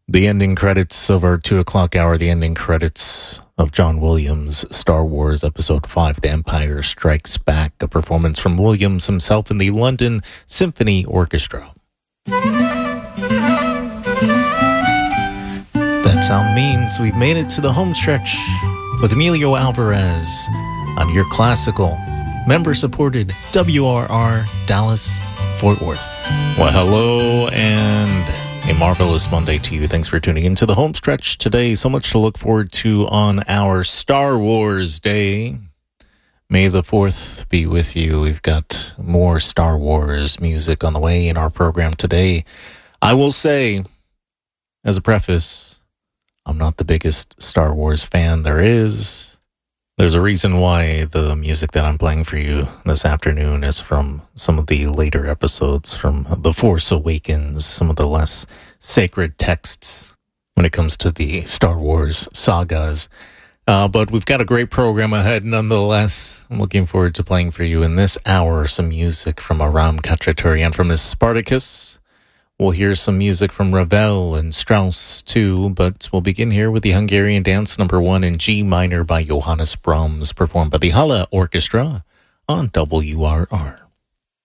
The ending credits of our 2 o'clock hour, the ending credits of John Williams' Star Wars Episode 5, The Empire Strikes Back, a performance from Williams himself in the London Symphony Orchestra. That sound means we've made it to the home stretch with Emilio Alvarez on your classical, member-supported WRR Dallas Fort Worth. Well, hello and a marvelous Monday to you. Thanks for tuning into the home stretch today. So much to look forward to on our Star Wars Day. May the 4th be with you. We've got more Star Wars music on the way in our program today. I will say, as a preface, I'm not the biggest Star Wars fan there is. There's a reason why the music that I'm playing for you this afternoon is from some of the later episodes from The Force Awakens, some of the less sacred texts when it comes to the Star Wars sagas. But we've got a great program ahead nonetheless. I'm looking forward to playing for you in this hour some music from Aram Khachaturian from his Spartacus. We'll hear some music from Ravel and Strauss too, but we'll begin here with the Hungarian Dance No. 1 in G minor by Johannes Brahms, performed by the Halle Orchestra on WRR.